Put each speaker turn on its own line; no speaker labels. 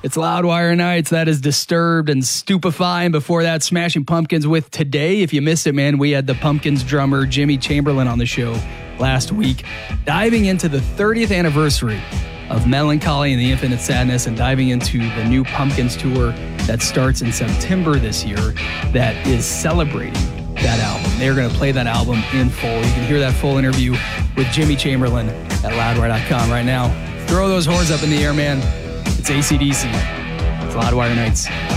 It's Loudwire Nights. That is Disturbed and Stupefying. Before that, Smashing Pumpkins with Today. If you missed it, man, we had the Pumpkins drummer Jimmy Chamberlin on the show last week, diving into the 30th anniversary of Melancholy and the Infinite Sadness and diving into the new Pumpkins tour that starts in September this year that is celebrating that album. They're going to play that album in full. You can hear that full interview with Jimmy Chamberlin at loudwire.com right now. Throw those horns up in the air, man. It's AC/DC. It's Loudwire Nights.